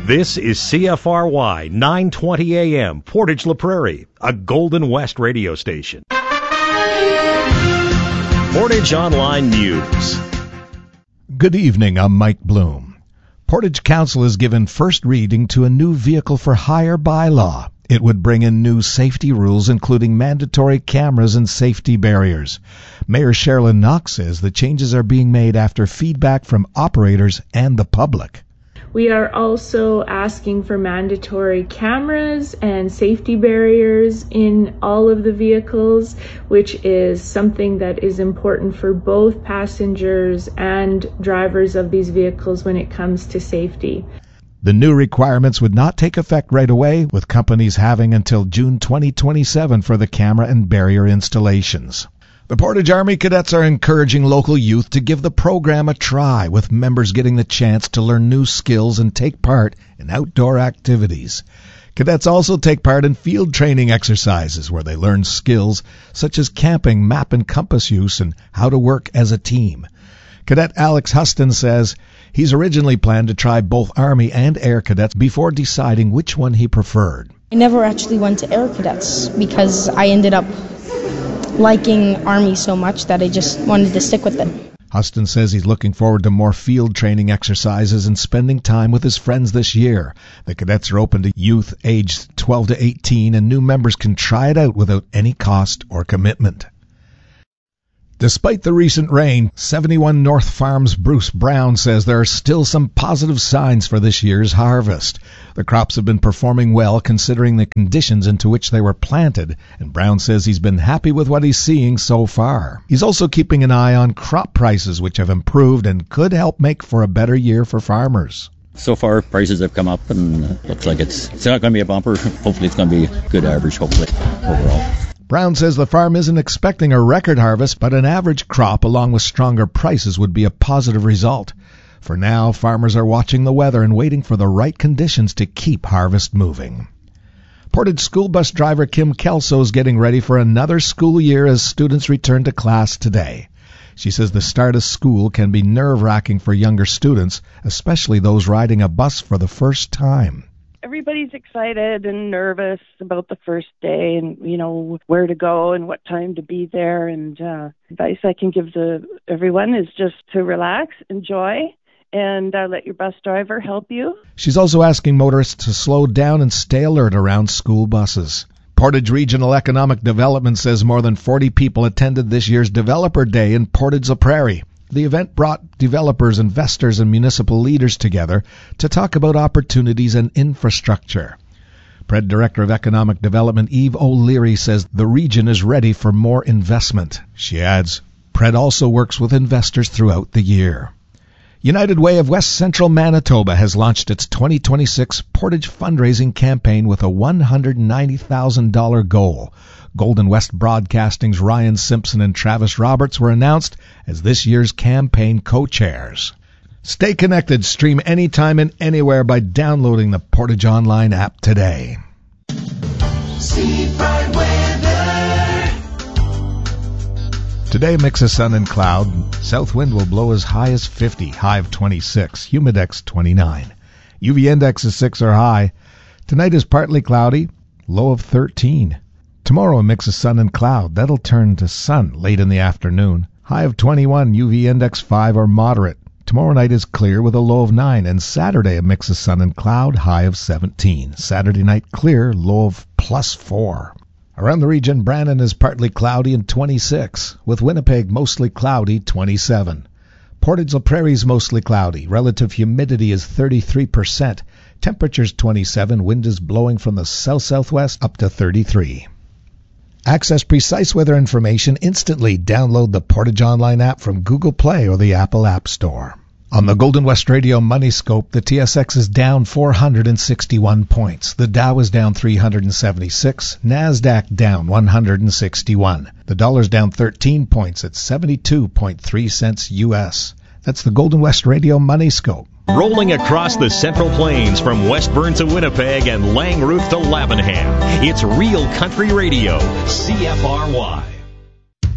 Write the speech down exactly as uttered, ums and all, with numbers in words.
This is C F R Y nine twenty A M, Portage La Prairie, a Golden West radio station. Portage Online News. Good evening, I'm Mike Bloom. Portage Council has given first reading to a new vehicle for hire bylaw. It would bring in new safety rules, including mandatory cameras and safety barriers. Mayor Sherilyn Knox says the changes are being made after feedback from operators and the public. We are also asking for mandatory cameras and safety barriers in all of the vehicles, which is something that is important for both passengers and drivers of these vehicles when it comes to safety. The new requirements would not take effect right away, with companies having until June twenty twenty-seven for the camera and barrier installations. The Portage Army Cadets are encouraging local youth to give the program a try, with members getting the chance to learn new skills and take part in outdoor activities. Cadets also take part in field training exercises where they learn skills such as camping, map and compass use, and how to work as a team. Cadet Alex Huston says he's originally planned to try both Army and Air Cadets before deciding which one he preferred. I never actually went to Air Cadets because I ended up liking Army so much that I just wanted to stick with it. Huston says he's looking forward to more field training exercises and spending time with his friends this year. The cadets are open to youth aged twelve to eighteen, and new members can try it out without any cost or commitment. Despite the recent rain, seventy-one North Farms' Bruce Brown says there are still some positive signs for this year's harvest. The crops have been performing well considering the conditions into which they were planted, and Brown says he's been happy with what he's seeing so far. He's also keeping an eye on crop prices, which have improved and could help make for a better year for farmers. So far, prices have come up, and it looks like it's, it's not going to be a bumper. Hopefully it's going to be a good average, hopefully, overall. Brown says the farm isn't expecting a record harvest, but an average crop along with stronger prices would be a positive result. For now, farmers are watching the weather and waiting for the right conditions to keep harvest moving. Portage school bus driver Kim Kelso is getting ready for another school year as students return to class today. She says the start of school can be nerve-wracking for younger students, especially those riding a bus for the first time. Everybody's excited and nervous about the first day and, you know, where to go and what time to be there. And uh, advice I can give to everyone is just to relax, enjoy, and uh, let your bus driver help you. She's also asking motorists to slow down and stay alert around school buses. Portage Regional Economic Development says more than forty people attended this year's Developer Day in Portage La Prairie. The event brought developers, investors, and municipal leaders together to talk about opportunities and infrastructure. P R E D Director of Economic Development Eve O'Leary says the region is ready for more investment. She adds, P R E D also works with investors throughout the year. United Way of West Central Manitoba has launched its twenty twenty-six Portage fundraising campaign with a one hundred ninety thousand dollars goal. Golden West Broadcasting's Ryan Simpson and Travis Roberts were announced as this year's campaign co-chairs. Stay connected. Stream anytime and anywhere by downloading the Portage Online app today. Seafront weather. Today, a mix of sun and cloud. South wind will blow as high as fifty, high of twenty-six, humidex twenty-nine. U V index is six or high. Tonight is partly cloudy, low of thirteen. Tomorrow, a mix of sun and cloud. That'll turn to sun late in the afternoon. High of twenty-one, U V index five or moderate. Tomorrow night is clear with a low of nine. And Saturday, a mix of sun and cloud, high of seventeen. Saturday night clear, low of plus four. Around the region, Brandon is partly cloudy and twenty-six. With Winnipeg mostly cloudy, twenty-seven. Portage La Prairie's mostly cloudy. Relative humidity is thirty-three percent. Temperature's twenty-seven. Wind is blowing from the south-southwest up to thirty-three. Access precise weather information instantly. Download the Portage Online app from Google Play or the Apple App Store. On the Golden West Radio Money Scope, the T S X is down four hundred sixty-one points. The Dow is down three hundred seventy-six. NASDAQ down one hundred sixty-one. The dollar's down thirteen points at seventy-two point three cents U S. That's the Golden West Radio Money Scope. Rolling across the Central Plains from Westburn to Winnipeg and Langroof to Lavenham. It's Real Country Radio, C F R Y.